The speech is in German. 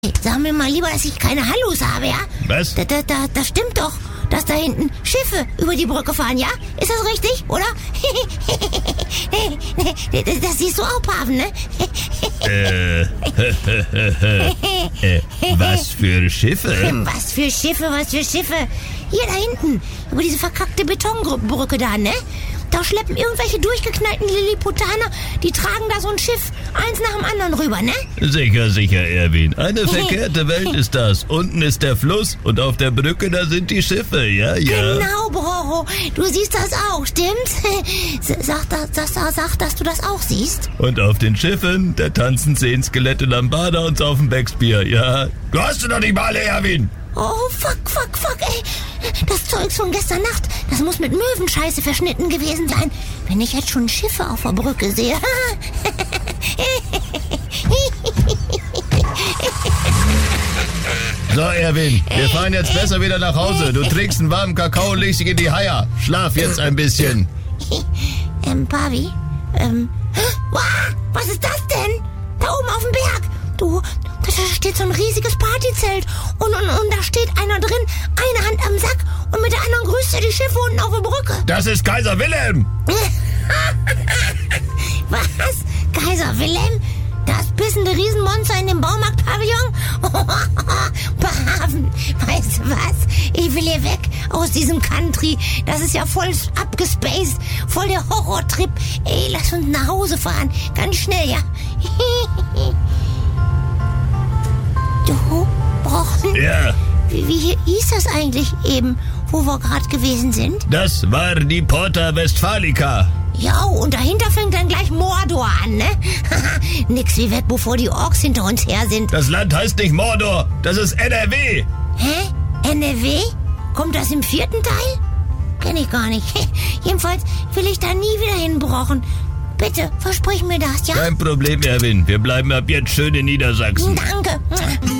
Sag mir mal lieber, dass ich keine Hallos habe, ja? Was? Das stimmt doch, dass da hinten Schiffe über die Brücke fahren, ja? Ist das richtig, oder? Das siehst du auch, Paven, ne? Was für Schiffe? Was für Schiffe? Hier da hinten, über diese verkackte Betonbrücke da, ne? Da schleppen irgendwelche durchgeknallten Lilliputaner, die tragen da so ein Schiff, eins nach dem anderen rüber, ne? Sicher, Erwin. Eine verkehrte Welt ist das. Unten ist der Fluss und auf der Brücke, da sind die Schiffe, ja. Genau, Brocho. Du siehst das auch, stimmt's? Sag, dass du das auch siehst. Und auf den Schiffen, da tanzen 10 Skelette Lambada und saufen Becksbier, ja. Du hast du doch nicht mal alle, Erwin. Oh, fuck, ey. Das Zeugs von gestern Nacht, das muss mit Möwenscheiße verschnitten gewesen sein. Wenn ich jetzt schon Schiffe auf der Brücke sehe. So, Erwin, wir fahren jetzt besser wieder nach Hause. Du trinkst einen warmen Kakao und legst dich in die Haia. Schlaf jetzt ein bisschen. Pavi, was ist das denn? Da oben auf dem Berg. Du, da steht so ein riesiges Partyzelt und da steht einer drin, eine Hand am Sack und mit der anderen grüßt er die Schiffe unten auf der Brücke. Das ist Kaiser Wilhelm. Was? Kaiser Wilhelm? Das pissende Riesenmonster in dem Baumarktpavillon? Paven, weißt du was? Ich will hier weg aus diesem Country. Das ist ja voll abgespaced, voll der Horrortrip. Ey, lass uns nach Hause fahren. Ganz schnell, ja? Du, Brochen? Ja. Wie hieß das eigentlich eben, wo wir gerade gewesen sind? Das war die Porta Westfalica. Ja, und dahinter fängt dann gleich Mordor an, ne? Nix wie weg, bevor die Orks hinter uns her sind. Das Land heißt nicht Mordor, das ist NRW. Hä? NRW? Kommt das im 4. Teil? Kenn ich gar nicht. Jedenfalls will ich da nie wieder hinbrochen. Bitte, versprich mir das, ja? Kein Problem, Erwin. Wir bleiben ab jetzt schön in Niedersachsen. Danke.